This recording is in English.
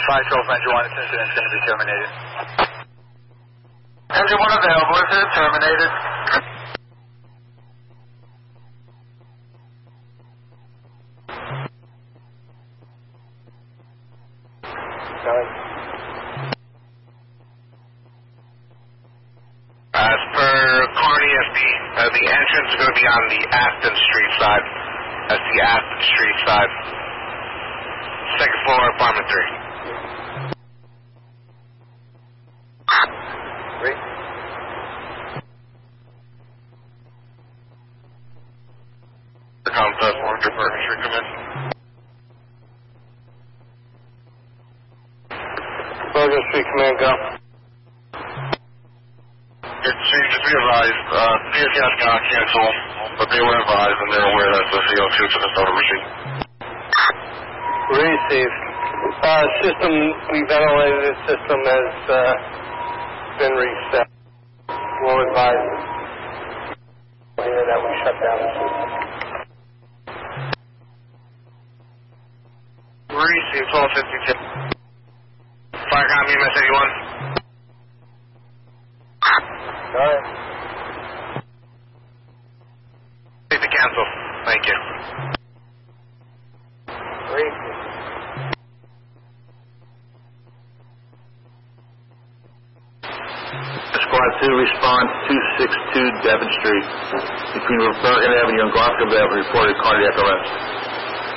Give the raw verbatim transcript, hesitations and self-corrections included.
five twelve Engine one, this incident's going to be terminated. Engine one available, incident terminated. As per Kearney F D, uh, the entrance is going to be on the Aston Street side. That's the Aston Street side. Second floor, apartment three. Three. The Comtesse, one hundred Bergen Street, come in. Bergen Street, command, go. Your chief, just be advised, uh, P S C has got cancel, but they were advised and they're aware that's the C O two to the soda machine. Receive. Uh, system, we ventilated the system has uh, been reset. We'll advise here that we shut down the system. Receive, twelve fifty-two. Firecom, E M S eighty-one. Alright. Take the cancel. Thank you. Receive. Squad two, response two six two Devon Street between Bergen Avenue and Gloucester Avenue, reported cardiac arrest.